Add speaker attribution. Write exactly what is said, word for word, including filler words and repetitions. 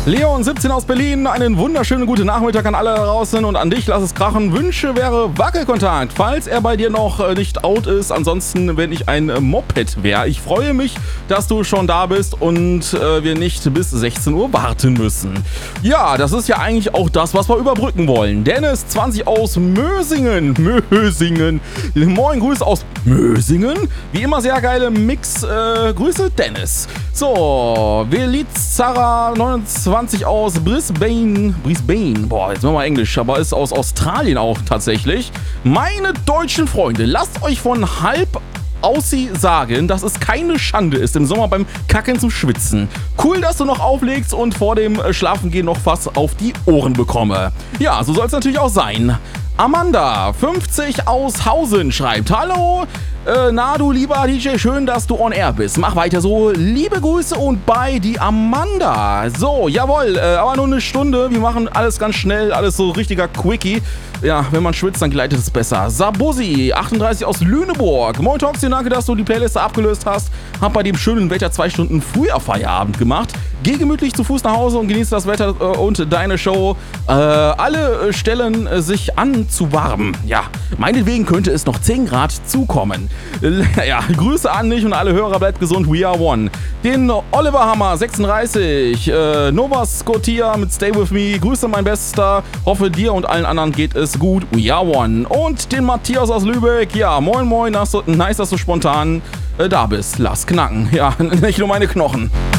Speaker 1: Leon siebzehn aus Berlin, einen wunderschönen guten Nachmittag an alle da draußen und an dich, lass es krachen. Wünsche wäre Wackelkontakt, falls er bei dir noch äh, nicht out ist. Ansonsten, wenn ich ein äh, Moped wäre. Ich freue mich, dass du schon da bist und äh, wir nicht bis sechzehn Uhr warten müssen. Ja, das ist ja eigentlich auch das, was wir überbrücken wollen. Dennis zwanzig aus Mösingen. Mösingen. Moin, Grüße aus Mösingen. Wie immer sehr geile Mix. Äh, Grüße, Dennis. So, Velitz Zara neunundzwanzig aus Brisbane. Brisbane. Boah, jetzt machen wir Englisch, aber ist aus Australien auch tatsächlich. Meine deutschen Freunde, lasst euch von halb Aussie sagen, dass es keine Schande ist, im Sommer beim Kacken zu schwitzen. Cool, dass du noch auflegst und vor dem Schlafengehen noch was auf die Ohren bekomme. Ja, so soll es natürlich auch sein. Amanda, fünfzig aus Hausen, schreibt: Hallo, äh, na du lieber D J, schön, dass du on air bist. Mach weiter so. Liebe Grüße und bei die Amanda. So, jawohl, äh, aber nur eine Stunde. Wir machen alles ganz schnell, alles so richtiger Quickie. Ja, wenn man schwitzt, dann gleitet es besser. Sabusi, achtunddreißig aus Lüneburg. Moin Toxi, danke, dass du die Playliste abgelöst hast. Hab bei dem schönen Wetter zwei Stunden früher Feierabend gemacht. Geh gemütlich zu Fuß nach Hause und genieße das Wetter äh, und deine Show. Äh, alle stellen äh, sich an zu warm. Ja, meinetwegen könnte es noch zehn Grad zukommen. Äh, ja, Grüße an dich und alle Hörer, bleibt gesund, we are one. Den Oliver Hammer, sechsunddreißig, äh, Nova Scotia mit Stay With Me. Grüße, mein Bester. Hoffe, dir und allen anderen geht es gut, we are one. Und den Matthias aus Lübeck. Ja, moin moin, nice, dass du spontan äh, da bist. Lass knacken. Ja, nicht nur meine Knochen.